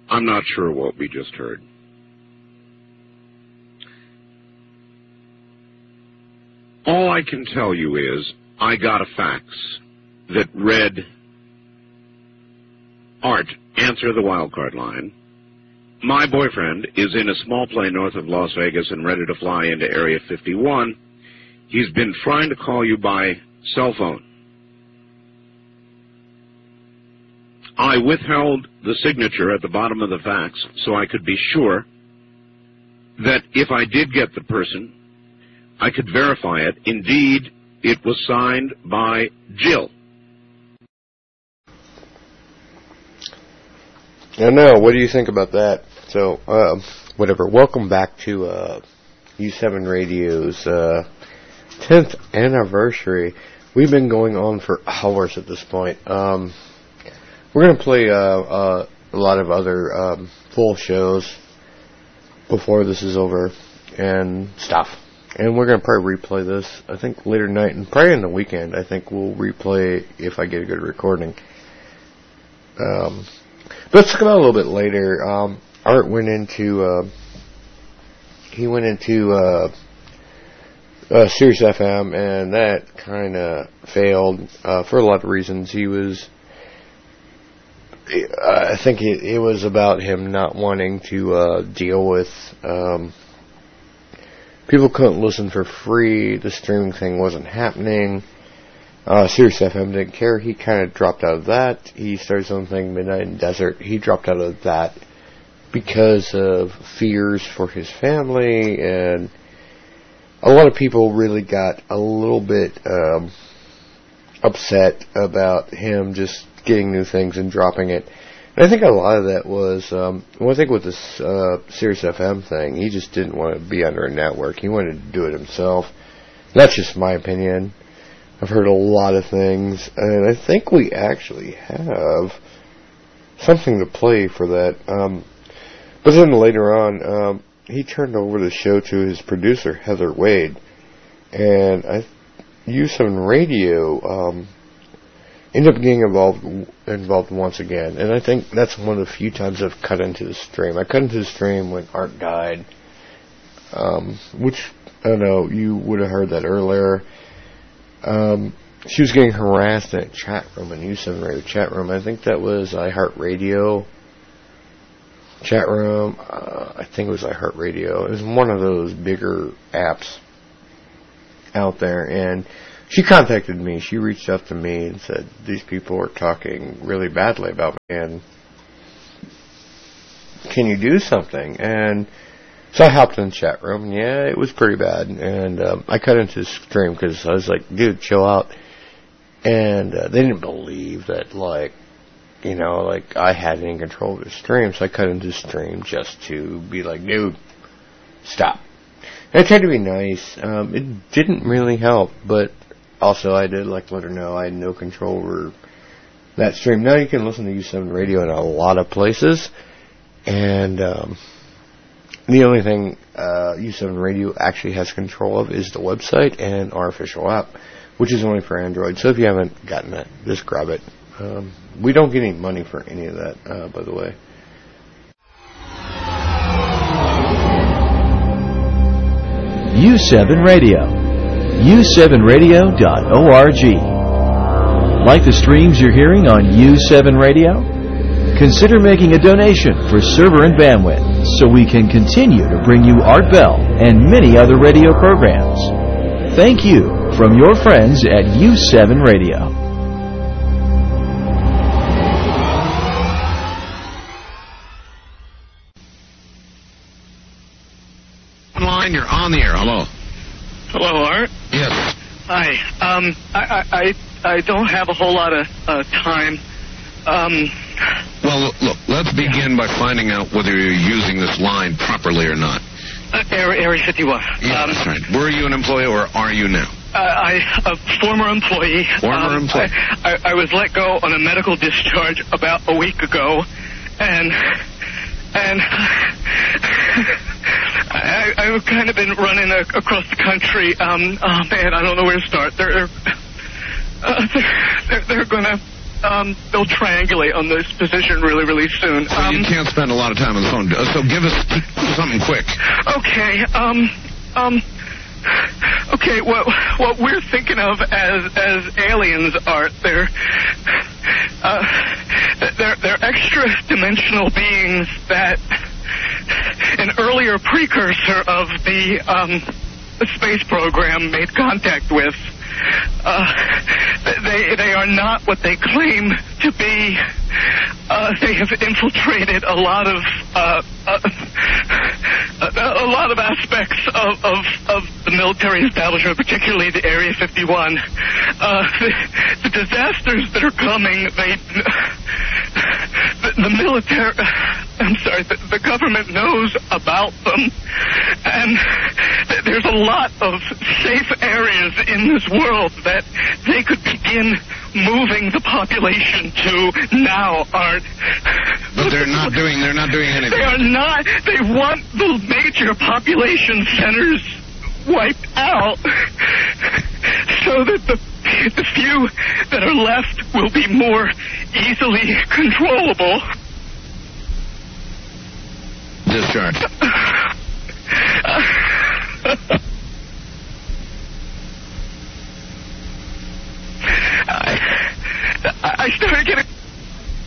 I'm not sure what we just heard. All I can tell you is I got a fax that read, Art, answer the wildcard line. My boyfriend is in a small plane north of Las Vegas and ready to fly into Area 51. He's been trying to call you by cell phone. I withheld the signature at the bottom of the fax so I could be sure that if I did get the person, I could verify it. Indeed, it was signed by Jill. I know. What do you think about that? So, whatever. Welcome back to U7 Radio's 10th anniversary. We've been going on for hours at this point. We're going to play a lot of other full shows before this is over and stuff. And we're going to probably replay this, I think, later tonight and probably in the weekend. I think we'll replay if I get a good recording. But let's talk about it a little bit later. Art went into Sirius FM, and that kind of failed for a lot of reasons. I think it was about him not wanting to deal with people couldn't listen for free. The streaming thing wasn't happening. Sirius FM didn't care. He kind of dropped out of that. He started his own thing, Midnight in Desert. He dropped out of that because of fears for his family, and a lot of people really got a little bit upset about him just getting new things and dropping it. And I think a lot of that was, I think with this Sirius FM thing, he just didn't want to be under a network. He wanted to do it himself. That's just my opinion. I've heard a lot of things, and I think we actually have something to play for that. But then later on, he turned over the show to his producer, Heather Wade, and U7 Radio ended up getting involved once again. And I think that's one of the few times I've cut into the stream. I cut into the stream when Art died, which, I don't know, you would have heard that earlier. She was getting harassed in a chat room, in U7 Radio chat room. I think that was iHeartRadio chat room. I think it was iHeartRadio. It was one of those bigger apps out there, and she contacted me. She reached out to me and said, these people are talking really badly about me, and can you do something? And so I hopped in the chat room, and yeah, it was pretty bad. And I cut into the stream because I was like, dude, chill out. And they didn't believe that, I had any control of the stream. So I cut into the stream just to be like, dude, stop. And I tried to be nice. It didn't really help, but also I did let her know I had no control over that stream. Now you can listen to U7 Radio in a lot of places, and the only thing U7 Radio actually has control of is the website and our official app, which is only for Android. So if you haven't gotten that, just grab it. We don't get any money for any of that, by the way. U7 Radio. U7Radio.org. Like the streams you're hearing on U7 Radio? Consider making a donation for server and bandwidth so we can continue to bring you Art Bell and many other radio programs. Thank you from your friends at U7 Radio. Online, you're on the air. Hello. Hello, Art. Yes. Hi. I don't have a whole lot of time. Well, look, let's begin by finding out whether you're using this line properly or not. Area 51. Yeah, that's right. Were you an employee or are you now? A former employee. Former employee. I was let go on a medical discharge about a week ago, and I've kind of been running across the country. Oh man, I don't know where to start. They're gonna they'll triangulate on this position really, really soon. So you can't spend a lot of time on the phone. So give us something quick. Okay. Okay. What we're thinking of as aliens are they're extra-dimensional beings that an earlier precursor of the space program made contact with. They are not what they claim to be. They have infiltrated a lot of aspects of the military establishment, particularly the Area 51. The disasters that are coming, the military, the government knows about them, and there's a lot of safe areas in this world that they could begin moving the population to now aren't. But they're not doing anything. They are not. They want the major population centers wiped out so that the few that are left will be more easily controllable. Discharge.